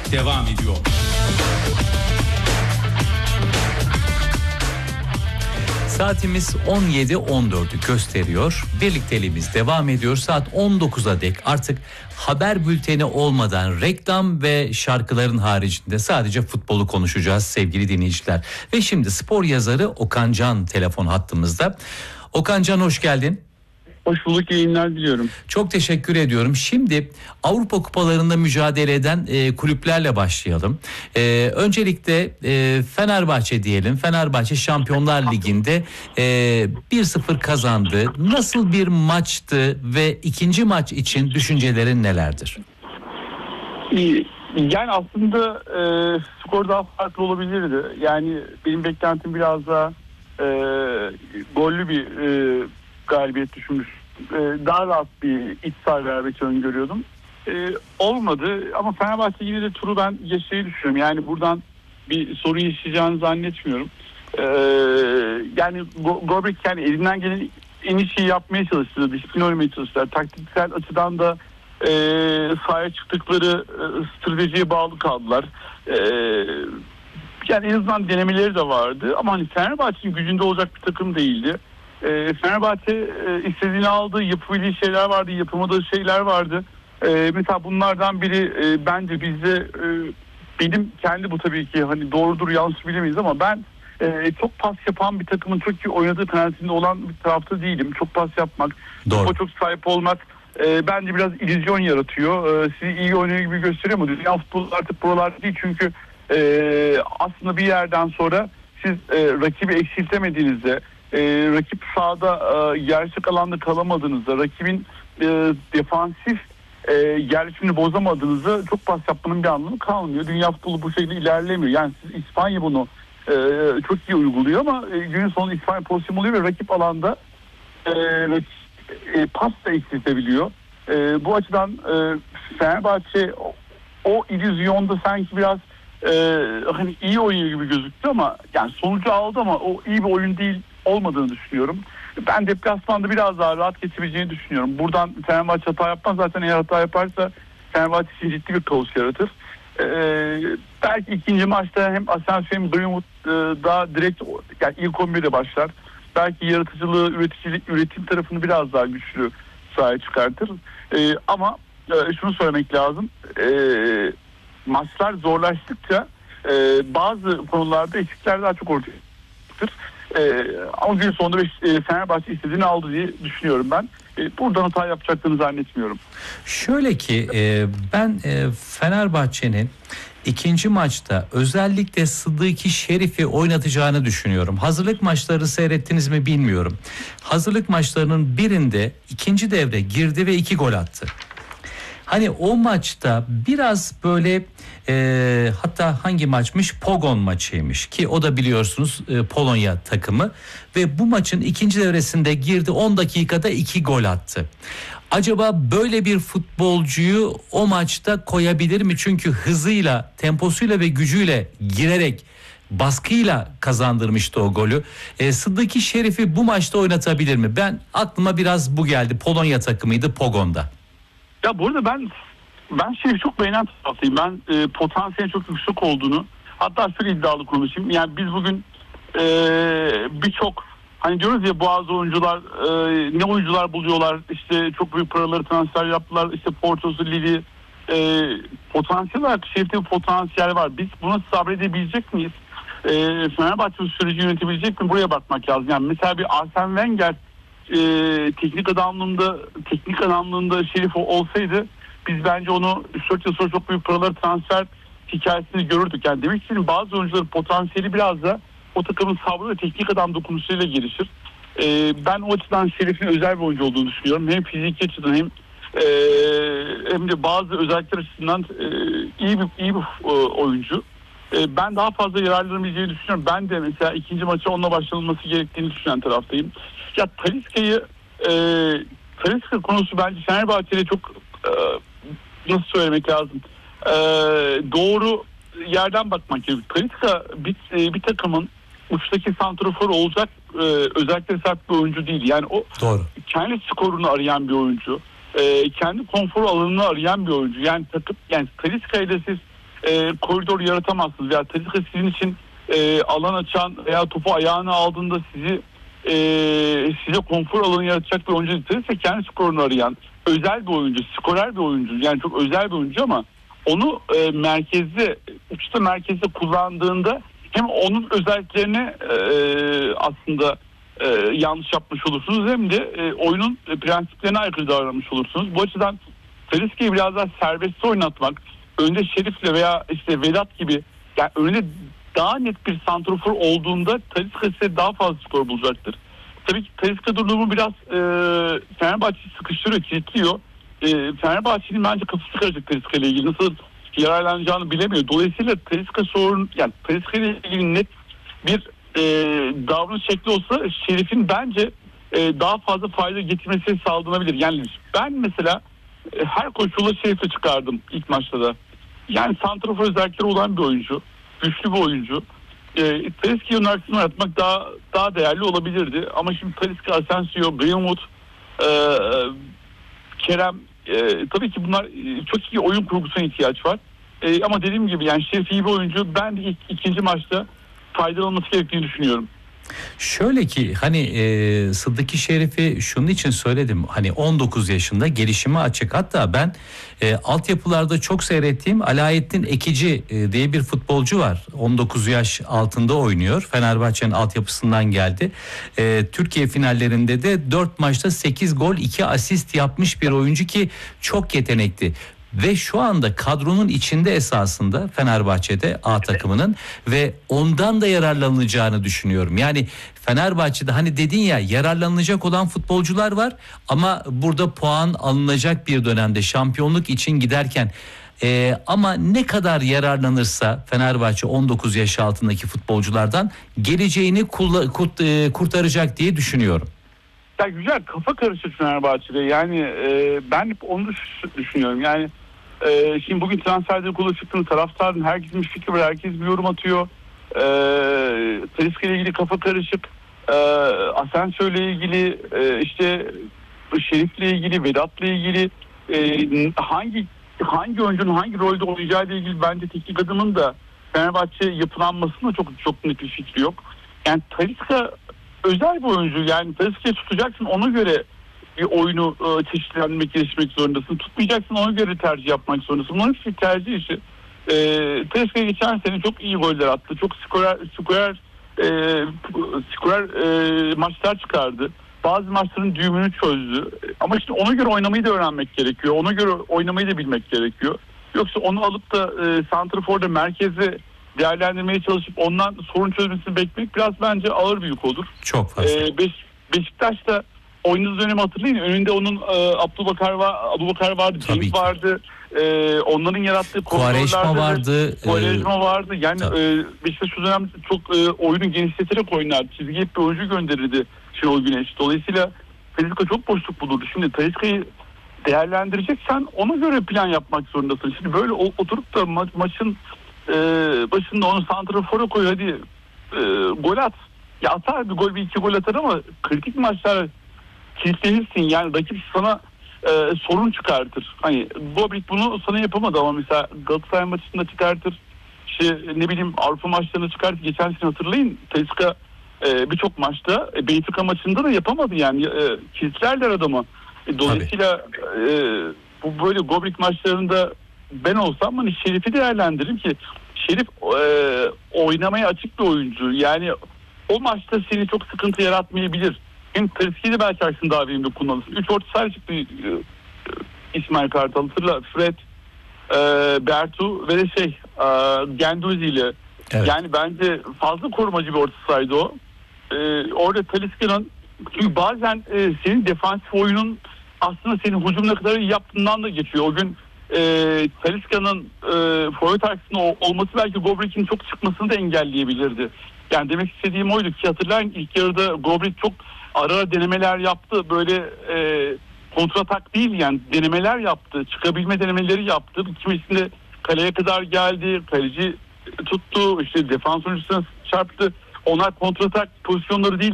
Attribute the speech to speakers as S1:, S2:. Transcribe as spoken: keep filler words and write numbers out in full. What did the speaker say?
S1: devam ediyor.
S2: Saatimiz on yedi on dördü gösteriyor. Birlikteliğimiz devam ediyor. Saat on dokuza dek artık haber bülteni olmadan reklam ve şarkıların haricinde sadece futbolu konuşacağız sevgili dinleyiciler. Ve şimdi spor yazarı Okan Can telefon hattımızda. Okan Can, hoş geldin.
S3: Hoş bulduk, yayınlar diliyorum.
S2: Çok teşekkür ediyorum. Şimdi Avrupa kupalarında mücadele eden e, kulüplerle başlayalım. E, öncelikle e, Fenerbahçe diyelim. Fenerbahçe Şampiyonlar Ligi'nde e, bir sıfır kazandı. Nasıl bir maçtı ve ikinci maç için düşüncelerin nelerdir?
S3: Yani aslında e, skor daha farklı olabilirdi. Yani benim beklentim biraz daha e, gollü bir e, galibiyet düşünmüş. Ee, daha rahat bir iç saha galibiyeti öngörüyordum. Ee, olmadı ama Fenerbahçe yine de turu ben geçmeyi düşünüyorum. Yani buradan bir sorun yaşayacağını zannetmiyorum. Ee, yani Göbek yani elinden gelen en iyi şeyi yapmaya çalıştı. Disiplin oynamaya çalıştılar. Taktiksel açıdan da e, sahaya çıktıkları e, stratejiye bağlı kaldılar. E, yani en azından denemeleri de vardı. Ama hani Fenerbahçe'nin gücünde olacak bir takım değildi. E, Fenerbahçe e, istediğini aldı, yapabildiği şeyler vardı, yapamadığı şeyler vardı. E, mesela bunlardan biri e, bence bizde e, benim kendi bu tabii ki hani doğrudur yanlış bilemeyiz ama ben e, çok pas yapan bir takımın çok iyi oynadığı kanaatinde olan bir tarafta değilim. Çok pas yapmak, topa çok sahip olmak e, bence biraz illüzyon yaratıyor. E, sizi iyi oynuyor gibi gösteriyor ama dünya futbolu artık buralarda değil çünkü e, aslında bir yerden sonra siz e, rakibi eksiltemediğinizde, E, rakip sahada e, gerçek alanda kalamadığınızda, rakibin e, defansif e, yerleşimini bozamadığınızda çok pas yapmanın bir anlamı kalmıyor. Dünya futbolu bu şekilde ilerlemiyor. Yani siz, İspanya bunu e, çok iyi uyguluyor ama e, günün sonunda İspanya pozisyon oluyor ve rakip alanda e, e, pas da eksiltebiliyor. E, bu açıdan e, Fenerbahçe o, o illüzyonda sanki biraz e, hani iyi oynuyor gibi gözüktü ama yani sonucu aldı ama o iyi bir oyun değil olmadığını düşünüyorum. Ben deplasmanda biraz daha rahat geçebileceğini düşünüyorum. Buradan Fenerbahçe hata yapmaz. Zaten eğer hata yaparsa Fenerbahçe için ciddi bir kaos yaratır. Ee, belki ikinci maçta hem Asensio hem Greenwood e, daha direkt yani ilk on birde başlar. Belki yaratıcılığı, üreticilik, üretim tarafını biraz daha güçlü sahaya çıkartır. Ee, ama e, şunu söylemek lazım. E, maçlar zorlaştıkça e, bazı konularda eksikler daha çok ortaya çıkır. Ee, ama gün sonunda e, Fenerbahçe istediğini aldı diye düşünüyorum ben. E, buradan hata yapacaklarını zannetmiyorum.
S2: Şöyle ki e, ben e, Fenerbahçe'nin ikinci maçta özellikle Sıddıki Şerif'i oynatacağını düşünüyorum. Hazırlık maçları seyrettiniz mi bilmiyorum. Hazırlık maçlarının birinde ikinci devre girdi ve iki gol attı. Hani o maçta biraz böyle e, hatta hangi maçmış? Pogon maçıymış ki o da biliyorsunuz e, Polonya takımı ve bu maçın ikinci devresinde girdi, on dakikada iki gol attı. Acaba böyle bir futbolcuyu o maçta koyabilir mi? Çünkü hızıyla, temposuyla ve gücüyle girerek baskıyla kazandırmıştı o golü. E, Sıddıki Şerif'i bu maçta oynatabilir mi? Ben aklıma biraz bu geldi. Polonya takımıydı Pogon'da.
S3: Ya burada ben ben şeyi çok beğenen taraftayım. Ben e, potansiyelin çok yüksek olduğunu, hatta şöyle iddialı konuşayım. Yani biz bugün e, birçok hani diyoruz ya bazı oyuncular e, ne oyuncular buluyorlar, işte çok büyük paraları transfer yaptılar, işte Porto'su, Lili e, potansiyel olarak şerifte bir potansiyel var. Biz buna sabredebilecek miyiz? E, Fenerbahçe bu süreci yönetebilecek mi? Buraya bakmak lazım. Yani mesela bir Arsene Wenger Ee, teknik adamlığında teknik adamlığında Şerif olsaydı biz bence onu üç dört yıl sonra çok büyük paraları transfer hikayesini görürdük. Yani demek ki bazı oyuncuların potansiyeli biraz da o takımın sabrı ve teknik adam dokunuşuyla gelişir. Ee, ben o açıdan Şerif'in özel bir oyuncu olduğunu düşünüyorum. Hem fiziki açıdan hem e, hem de bazı özellikler açısından e, iyi bir iyi bir e, oyuncu. E, ben daha fazla yararlanabileceğini düşünüyorum. Ben de mesela ikinci maça onunla başlanılması gerektiğini düşünen taraftayım. Ya Talisca'yı e, Talisca konusu bence Fenerbahçe'de çok e, nasıl söylemek lazım, e, doğru yerden bakmak gerekiyor. Talisca bir, e, bir takımın uçtaki santrafor olacak e, özellikle sert bir oyuncu değil. Yani o doğru. Kendi skorunu arayan bir oyuncu. E, kendi konfor alanını arayan bir oyuncu. Yani takım yani Talisca'yı da siz e, koridor yaratamazsınız. Veya Talisca sizin için e, alan açan veya topu ayağına aldığında sizi e, size konfor alanı yaratacak bir oyuncu değil. Talisca kendi skorunu arayan özel bir oyuncu, skorer bir oyuncu. Yani çok özel bir oyuncu ama onu e, merkezde, uçta merkezde kullandığında hem onun özelliklerine e, aslında e, yanlış yapmış olursunuz hem de e, oyunun prensiplerine aykırı davranmış olursunuz. Bu açıdan Talisca'yı biraz daha serbest oynatmak, önde Şerif'le veya işte Vedat gibi yani önünde daha net bir santrofor olduğunda Talisca size daha fazla skor bulacaktır. Tabii ki Talisca durumu biraz e, Fenerbahçe'yi sıkıştırıyor, kilitliyor. E, Fenerbahçe'nin bence kafası karışık Talisca ile ilgili. Nasıl yararlanacağını bilemiyor. Dolayısıyla Talisca sorun, yani Talisca ile ilgili net bir e, davranış şekli olsa Şerif'in bence e, daha fazla fayda getirmesi sağlanabilir. Yani ben mesela e, her koşulda Şerif'e çıkardım ilk maçta da. Yani santrafor özellikleri olan bir oyuncu. Güçlü bir oyuncu. E, Talisca'yı arkasına yaratmak daha daha değerli olabilirdi. Ama şimdi Talisca, Asensio, Greenwood, e, Kerem, e, tabii ki bunlar e, çok iyi oyun kurgusuna ihtiyaç var. E, ama dediğim gibi yani Şerif iyi bir oyuncu. Ben de ilk, ikinci maçta faydalanması gerektiğini düşünüyorum.
S2: Şöyle ki hani e, Sıddık Şerif'i şunun için söyledim, hani on dokuz yaşında, gelişime açık. Hatta ben e, altyapılarda çok seyrettiğim Alaaddin Ekici e, diye bir futbolcu var, on dokuz yaş altında oynuyor, Fenerbahçe'nin altyapısından geldi. e, Türkiye finallerinde de dört maçta sekiz gol iki asist yapmış bir oyuncu ki çok yetenekli. Ve şu anda kadronun içinde esasında Fenerbahçe'de A takımının ve ondan da yararlanılacağını düşünüyorum. Yani Fenerbahçe'de hani dedin ya, yararlanılacak olan futbolcular var ama burada puan alınacak bir dönemde şampiyonluk için giderken ee, ama ne kadar yararlanırsa Fenerbahçe on dokuz yaş altındaki futbolculardan geleceğini kulla, kurt, e, kurtaracak diye düşünüyorum.
S3: Ya güzel, kafa karışık Fenerbahçe'de. Yani e, ben onu düşünüyorum. Yani e, şimdi bugün transferde kula çıktığını taraftarın herkesin bir fikri var. Herkes bir yorum atıyor. E, Talisca ile ilgili kafa karışık. E, Asensio ile ilgili e, işte Şerif ile ilgili, Vedat ile ilgili e, hangi hangi oyuncunun hangi rolde oynayacağı ile ilgili bence teknik adamın da Fenerbahçe yapılanmasında çok çok net bir fikri yok. Yani Talisca özel bir oyuncu, yani Talisca'yı tutacaksın, ona göre bir oyunu e, çeşitlendirmek, geliştirmek zorundasın. Tutmayacaksın, ona göre tercih yapmak zorundasın. Bunun hepsi tercih işi. E, Talisca geçen sene çok iyi goller attı. Çok skorer skorer, e, skorer e, maçlar çıkardı. Bazı maçların düğümünü çözdü. Ama işte ona göre oynamayı da öğrenmek gerekiyor. Ona göre oynamayı da bilmek gerekiyor. Yoksa onu alıp da e, santraforda merkeze değerlendirmeye çalışıp ondan sorun çözmesini beklemek biraz bence ağır bir yük olur.
S2: Çok fazla.
S3: Ee, Beş, Beşiktaş'ta oynadığı dönemi hatırlayın. Önünde onun e, Abdülbakar var, Abdülbakar vardı, Cenk vardı. E, onların yarattığı
S2: Quaresma vardı.
S3: Quaresma vardı. Yani
S2: Tabii.
S3: e, Beşiktaş o dönemde çok e, oyunu genişleterek oynardı. Çizgiye hep bir oyuncu gönderirdi Şenol Güneş. Dolayısıyla Talisca çok boşluk bulurdu. Şimdi Talisca'yı değerlendireceksen ona göre plan yapmak zorundasın. Şimdi böyle oturup da ma- maçın e, başında onu santrafora koy, hadi e, gol at. Ya atar bir gol, bir iki gol atar ama kritik maçlar kilitlenirsin. Yani rakip sana e, sorun çıkartır. Hani Bobrik bunu sana yapamadı ama mesela Galatasaray maçında çıkartır. İşte ne bileyim Avrupa maçlarında çıkartır. Geçen sene hatırlayın, Talisca e, birçok maçta e, Benfica maçında da yapamadı yani. E, kilitlerler adamı. E, dolayısıyla e, bu böyle Gobrik maçlarında ben olsam hani Şerif'i değerlendiririm ki Şerif e, oynamaya açık bir oyuncu. Yani o maçta seni çok sıkıntı yaratmayabilir. Hem Talisca'yı da belki aksın daha verimli kullanırsın. Üç orta sahaya çıktı e, İsmail Kartal. Hatırla, Fred, e, Bertu ve de şey e, Genduzi ile.
S2: Evet.
S3: Yani bence fazla korumacı bir orta sahaydı o. E, orada Talisca'nın, çünkü bazen e, senin defansif oyunun aslında senin hücum ne kadar iyi yaptığından da geçiyor. O gün e, Talisca'nın e, forvet arkasında olması belki Gobrik'in çok çıkmasını da engelleyebilirdi. Yani demek istediğim oydu ki hatırlayın, ilk yarıda Gobrik çok ara ara denemeler yaptı. Böyle e, kontratak değil yani, denemeler yaptı. Çıkabilme denemeleri yaptı. Kimisinde kaleye kadar geldi. Kaleci tuttu. İşte defans oyuncusuna çarptı. Onlar kontratak pozisyonları değil.